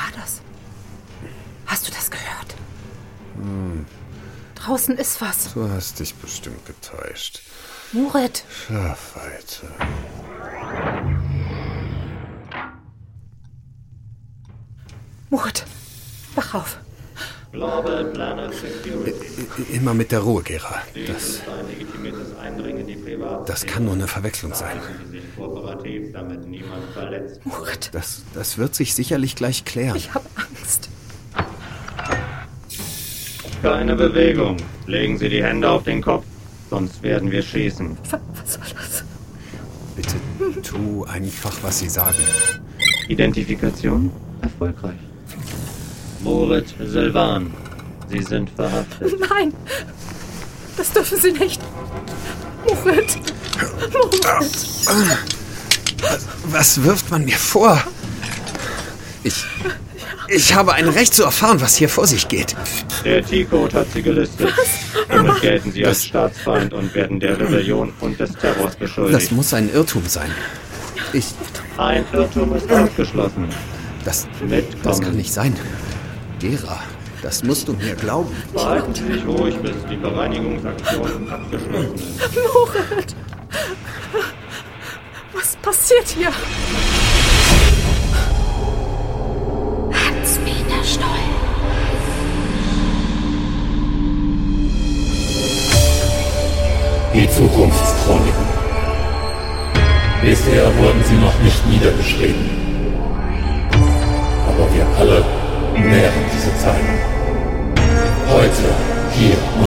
das? Hast du das gehört? Draußen ist was. Du hast dich bestimmt getäuscht. Murat. Schlaf weiter. Murat, wach auf. Global Planet Security. Immer mit der Ruhe, Gera. Dies ist ein legitimiertes Eindringen in die Privatsphäre. Das kann nur eine Verwechslung sein. Halten Sie sich kooperativ, damit niemand verletzt wird. Murat, Das wird sich sicherlich gleich klären. ich habe Angst. Keine Bewegung. Legen Sie die Hände auf den Kopf, sonst werden wir schießen. Was soll das? Bitte tu einfach, was sie sagen. Identifikation erfolgreich. Moritz Silvan, Sie sind verhaftet. Nein, das dürfen Sie nicht. Murat. Was wirft man mir vor? Ich habe ein Recht zu erfahren, was hier vor sich geht. Der T-Code hat Sie gelistet. Damit gelten Sie als Staatsfeind und werden der Rebellion und des Terrors Das beschuldigt. muss ein Irrtum sein. Ein Irrtum ist ausgeschlossen. Das Mitkommen. kann nicht sein. Gera, das musst du mir glauben. Verhalten Sie sich ruhig, bis die Bereinigungsaktion abgeschlossen ist. Murat. Was passiert hier? Hans-Peter Stoll. Die Zukunftschroniken. Bisher wurden sie noch nicht niedergeschrieben. Aber wir alle nähren diese Zeiten. Heute, hier